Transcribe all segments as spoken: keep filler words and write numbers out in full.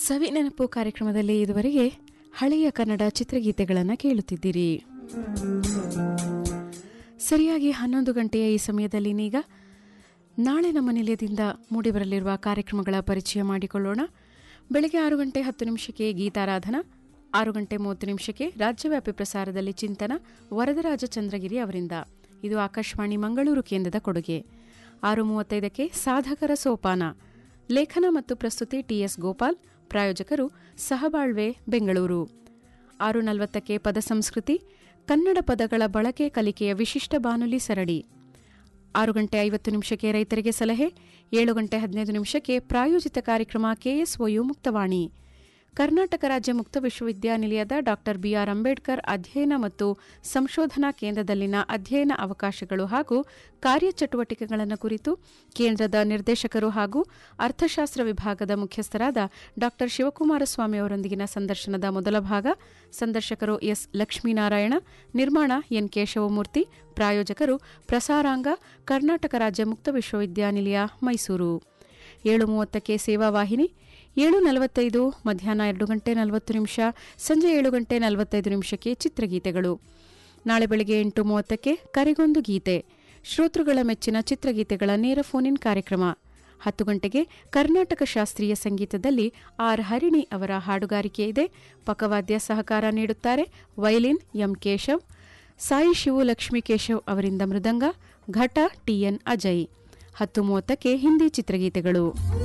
ಸವಿ ನೆನಪು ಕಾರ್ಯಕ್ರಮದಲ್ಲಿ ಇದುವರೆಗೆ ಹಳೆಯ ಕನ್ನಡ ಚಿತ್ರಗೀತೆಗಳನ್ನು ಕೇಳುತ್ತಿದ್ದೀರಿ. ಸರಿಯಾಗಿ ಹನ್ನೊಂದು ಗಂಟೆಯ ಈ ಸಮಯದಲ್ಲಿ ನೀಗ ನಾಳೆ ನಮ್ಮ ನಿಲಯದಿಂದ ಮೂಡಿಬರಲಿರುವ ಕಾರ್ಯಕ್ರಮಗಳ ಪರಿಚಯ ಮಾಡಿಕೊಳ್ಳೋಣ. ಬೆಳಗ್ಗೆ ಆರು ಗಂಟೆ ಹತ್ತು ನಿಮಿಷಕ್ಕೆ ಗೀತಾರಾಧನಾ, ಆರು ಗಂಟೆ ಮೂವತ್ತು ನಿಮಿಷಕ್ಕೆ ರಾಜ್ಯವ್ಯಾಪಿ ಪ್ರಸಾರದಲ್ಲಿ ಚಿಂತನ ವರದರಾಜ ಚಂದ್ರಗಿರಿ ಅವರಿಂದ. ಇದು ಆಕಾಶವಾಣಿ ಮಂಗಳೂರು ಕೇಂದ್ರದ ಕೊಡುಗೆ. ಆರು ಮೂವತ್ತೈದಕ್ಕೆ ಸಾಧಕರ ಸೋಪಾನ, ಲೇಖನ ಮತ್ತು ಪ್ರಸ್ತುತಿ ಟಿಎಸ್ ಗೋಪಾಲ್, ಪ್ರಾಯೋಜಕರು ಸಹಬಾಳ್ವೆ ಬೆಂಗಳೂರು. ಆರು ನಲವತ್ತಕ್ಕೆ ಪದ ಸಂಸ್ಕೃತಿ, ಕನ್ನಡ ಪದಗಳ ಬಳಕೆ ಕಲಿಕೆಯ ವಿಶಿಷ್ಟ ಬಾನುಲಿ ಸರಣಿ. ಆರು ಗಂಟೆ ಐವತ್ತು ನಿಮಿಷಕ್ಕೆ ರೈತರಿಗೆ ಸಲಹೆ, ಏಳು ಗಂಟೆ ಹದಿನೈದು ನಿಮಿಷಕ್ಕೆ ಪ್ರಾಯೋಜಿತ ಕಾರ್ಯಕ್ರಮ ಕೆಎಸ್ಒಯು ಮುಕ್ತವಾಣಿ. ಕರ್ನಾಟಕ ರಾಜ್ಯ ಮುಕ್ತ ವಿಶ್ವವಿದ್ಯಾನಿಲಯದ ಡಾ ಬಿಆರ್ ಅಂಬೇಡ್ಕರ್ ಅಧ್ಯಯನ ಮತ್ತು ಸಂಶೋಧನಾ ಕೇಂದ್ರದಲ್ಲಿನ ಅಧ್ಯಯನ ಅವಕಾಶಗಳು ಹಾಗೂ ಕಾರ್ಯಚಟುವಟಿಕೆಗಳನ್ನು ಕುರಿತು ಕೇಂದ್ರದ ನಿರ್ದೇಶಕರು ಹಾಗೂ ಅರ್ಥಶಾಸ್ತ್ರ ವಿಭಾಗದ ಮುಖ್ಯಸ್ಥರಾದ ಡಾ ಶಿವಕುಮಾರ ಸ್ವಾಮಿ ಅವರೊಂದಿಗಿನ ಸಂದರ್ಶನದ ಮೊದಲ ಭಾಗ. ಸಂದರ್ಶಕರು ಎಸ್ ಲಕ್ಷ್ಮೀನಾರಾಯಣ, ನಿರ್ಮಾಣ ಎನ್ ಕೇಶವಮೂರ್ತಿ, ಪ್ರಾಯೋಜಕರು ಪ್ರಸಾರಾಂಗ, ಕರ್ನಾಟಕ ರಾಜ್ಯ ಮುಕ್ತ ವಿಶ್ವವಿದ್ಯಾನಿಲಯ ಮೈಸೂರು. ಏಳು ಮೂವತ್ತಕ್ಕೆ ಸೇವಾವಾಹಿನಿ, ಏಳು ನಲವತ್ತೈದು, ಮಧ್ಯಾಹ್ನ ಎರಡು ಗಂಟೆ ನಲವತ್ತು ನಿಮಿಷ, ಸಂಜೆ ಏಳು ಗಂಟೆ ನಲವತ್ತೈದು ನಿಮಿಷಕ್ಕೆ ಚಿತ್ರಗೀತೆಗಳು. ನಾಳೆ ಬೆಳಗ್ಗೆ ಎಂಟು ಮೂವತ್ತಕ್ಕೆ ಕರೆಗೊಂದು ಗೀತೆ, ಶ್ರೋತೃಗಳ ಮೆಚ್ಚಿನ ಚಿತ್ರಗೀತೆಗಳ ನೇರ ಫೋನ್ ಇನ್ ಕಾರ್ಯಕ್ರಮ. ಹತ್ತು ಗಂಟೆಗೆ ಕರ್ನಾಟಕ ಶಾಸ್ತ್ರೀಯ ಸಂಗೀತದಲ್ಲಿ ಆರ್ ಹರಿಣಿ ಅವರ ಹಾಡುಗಾರಿಕೆ ಇದೆ. ಪಕ್ಕವಾದ್ಯ ಸಹಕಾರ ನೀಡುತ್ತಾರೆ ವೈಲಿನ್ ಎಂ ಕೇಶವ್, ಸಾಯಿ ಶಿವು ಲಕ್ಷ್ಮೀ ಕೇಶವ್ ಅವರಿಂದ ಮೃದಂಗ, ಘಟ ಟಿಎನ್ ಅಜಯ್. ಹತ್ತು ಮೂವತ್ತಕ್ಕೆ ಹಿಂದಿ ಚಿತ್ರಗೀತೆಗಳು.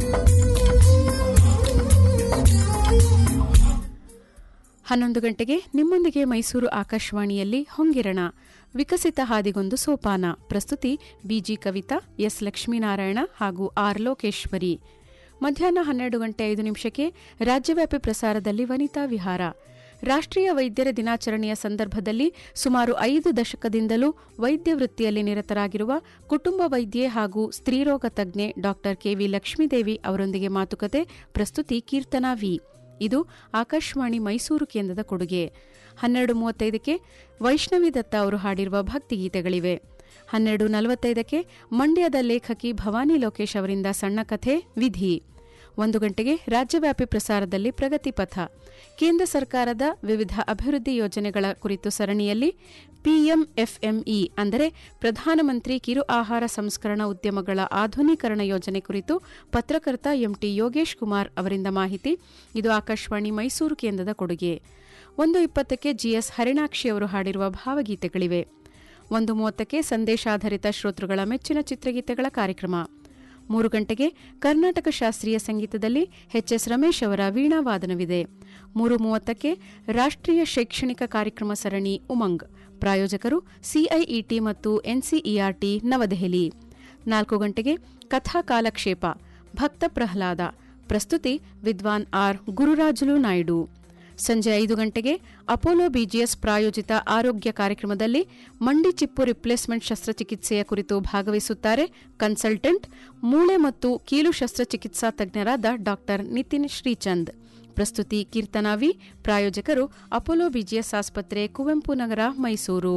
ಹನ್ನೊಂದು ಗಂಟೆಗೆ ನಿಮ್ಮೊಂದಿಗೆ ಮೈಸೂರು ಆಕಾಶವಾಣಿಯಲ್ಲಿ ಹೊಂಗಿರಣ, ವಿಕಸಿತ ಹಾದಿಗೊಂದು ಸೋಪಾನ. ಪ್ರಸ್ತುತಿ ಬಿಜಿ ಕವಿತಾ, ಎಸ್ ಲಕ್ಷ್ಮೀನಾರಾಯಣ ಹಾಗೂ ಆರ್ ಲೋಕೇಶ್ವರಿ. ಮಧ್ಯಾಹ್ನ ಹನ್ನೆರಡು ಗಂಟೆ ಐದು ನಿಮಿಷಕ್ಕೆ ರಾಜ್ಯವ್ಯಾಪಿ ಪ್ರಸಾರದಲ್ಲಿ ವನಿತಾ ವಿಹಾರ. ರಾಷ್ಟ್ರೀಯ ವೈದ್ಯರ ದಿನಾಚರಣೆಯ ಸಂದರ್ಭದಲ್ಲಿ ಸುಮಾರು ಐದು ದಶಕದಿಂದಲೂ ವೈದ್ಯ ವೃತ್ತಿಯಲ್ಲಿ ನಿರತರಾಗಿರುವ ಕುಟುಂಬ ವೈದ್ಯೆ ಹಾಗೂ ಸ್ತ್ರೀರೋಗ ತಜ್ಞೆ ಡಾ ಕೆವಿ ಲಕ್ಷ್ಮೀದೇವಿ ಅವರೊಂದಿಗೆ ಮಾತುಕತೆ. ಪ್ರಸ್ತುತಿ ಕೀರ್ತನಾ ವಿ. ಇದು ಆಕಾಶವಾಣಿ ಮೈಸೂರು ಕೇಂದ್ರದ ಕೊಡುಗೆ. ಹನ್ನೆರಡು ಮೂವತ್ತೈದಕ್ಕೆ ವೈಷ್ಣವಿ ದತ್ತ ಅವರು ಹಾಡಿರುವ ಭಕ್ತಿಗೀತೆಗಳಿವೆ. ಹನ್ನೆರಡು ನಲವತ್ತೈದಕ್ಕೆ ಮಂಡ್ಯದ ಲೇಖಕಿ ಭವಾನಿ ಲೋಕೇಶ್ ಅವರಿಂದ ಸಣ್ಣ ಕಥೆ ವಿಧಿ. ಒಂದು ಗಂಟೆಗೆ ರಾಜ್ಯವ್ಯಾಪಿ ಪ್ರಸಾರದಲ್ಲಿ ಪ್ರಗತಿ ಪಥ, ಕೇಂದ್ರ ಸರ್ಕಾರದ ವಿವಿಧ ಅಭಿವೃದ್ಧಿ ಯೋಜನೆಗಳ ಕುರಿತು ಸರಣಿಯಲ್ಲಿ ಪಿಎಂಎಫ್ಎಂಇ ಅಂದರೆ ಪ್ರಧಾನಮಂತ್ರಿ ಕಿರು ಆಹಾರ ಸಂಸ್ಕರಣಾ ಉದ್ಯಮಗಳ ಆಧುನೀಕರಣ ಯೋಜನೆ ಕುರಿತು ಪತ್ರಕರ್ತ ಎಂಟಿ ಯೋಗೇಶ್ ಕುಮಾರ್ ಅವರಿಂದ ಮಾಹಿತಿ. ಇದು ಆಕಾಶವಾಣಿ ಮೈಸೂರು ಕೇಂದ್ರದ ಕೊಡುಗೆ. ಒಂದು ಇಪ್ಪತ್ತಕ್ಕೆ ಜಿಎಸ್ ಹರಿಣಾಕ್ಷಿ ಅವರು ಹಾಡಿರುವ ಭಾವಗೀತೆಗಳಿವೆ. ಒಂದು ಮೂವತ್ತಕ್ಕೆ ಸಂದೇಶಾಧಾರಿತ ಶ್ರೋತೃಗಳ ಮೆಚ್ಚಿನ ಚಿತ್ರಗೀತೆಗಳ ಕಾರ್ಯಕ್ರಮ. ಮೂರು ಗಂಟೆಗೆ ಕರ್ನಾಟಕ ಶಾಸ್ತ್ರೀಯ ಸಂಗೀತದಲ್ಲಿ ಎಚ್ಎಸ್ ರಮೇಶ್ ಅವರ ವೀಣಾವಾದನವಿದೆ. ಮೂರು ಮೂವತ್ತಕ್ಕೆ ರಾಷ್ಟ್ರೀಯ ಶೈಕ್ಷಣಿಕ ಕಾರ್ಯಕ್ರಮ ಸರಣಿ ಉಮಂಗ್, ಪ್ರಾಯೋಜಕರು ಸಿಐಇಟಿ ಮತ್ತು ಎನ್ಸಿಇಆರ್ಟಿ ನವದೆಹಲಿ. ನಾಲ್ಕು ಗಂಟೆಗೆ ಕಥಾ ಕಾಲಕ್ಷೇಪ, ಭಕ್ತ ಪ್ರಹ್ಲಾದ, ಪ್ರಸ್ತುತಿ ವಿದ್ವಾನ್ ಆರ್ ಗುರುರಾಜುಲು ನಾಯ್ಡು. ಸಂಜೆ ಐದು ಗಂಟೆಗೆ ಅಪೋಲೋ ಬಿಜಿಎಸ್ ಪ್ರಾಯೋಜಿತ ಆರೋಗ್ಯ ಕಾರ್ಯಕ್ರಮದಲ್ಲಿ ಮಂಡಿ ಚಿಪ್ಪು ರಿಪ್ಲೇಸ್ಮೆಂಟ್ ಶಸ್ತ್ರಚಿಕಿತ್ಸೆಯ ಕುರಿತು ಭಾಗವಹಿಸುತ್ತಾರೆ ಕನ್ಸಲ್ಟೆಂಟ್ ಮೂಳೆ ಮತ್ತು ಕೀಲು ಶಸ್ತ್ರಚಿಕಿತ್ಸಾ ತಜ್ಞರಾದ ಡಾ ನಿತಿನ್ ಶ್ರೀಚಂದ್. ಪ್ರಸ್ತುತಿ ಕೀರ್ತನಾ ವಿ. ಪ್ರಾಯೋಜಕರು ಅಪೋಲೋ ಬಿಜಿಎಸ್ ಆಸ್ಪತ್ರೆ, ಕುವೆಂಪು ನಗರ, ಮೈಸೂರು.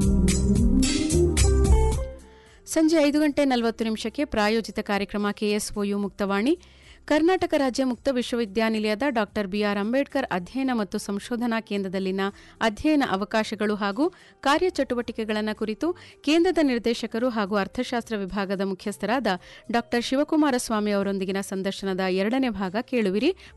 ಸಂಜೆ ಐದು ಗಂಟೆ ನಲವತ್ತು ನಿಮಿಷಕ್ಕೆ ಪ್ರಾಯೋಜಿತ ಕಾರ್ಯಕ್ರಮ ಕೆಎಸ್ಒಯು ಮುಕ್ತವಾಣಿ. ಕರ್ನಾಟಕ ರಾಜ್ಯ ಮುಕ್ತ ವಿಶ್ವವಿದ್ಯಾನಿಲಯದ ಡಾ ಬಿಆರ್ ಅಂಬೇಡ್ಕರ್ ಅಧ್ಯಯನ ಮತ್ತು ಸಂಶೋಧನಾ ಕೇಂದ್ರದಲ್ಲಿನ ಅಧ್ಯಯನ ಅವಕಾಶಗಳು ಹಾಗೂ ಕಾರ್ಯಚಟುವಟಿಕೆಗಳನ್ನು ಕುರಿತು ಕೇಂದ್ರದ ನಿರ್ದೇಶಕರು ಹಾಗೂ ಅರ್ಥಶಾಸ್ತ್ರ ವಿಭಾಗದ ಮುಖ್ಯಸ್ಥರಾದ ಡಾ ಶಿವಕುಮಾರ ಸ್ವಾಮಿ ಅವರೊಂದಿಗಿನ ಸಂದರ್ಶನದ ಎರಡನೇ ಭಾಗ ಕೇಳುವಿರಿ.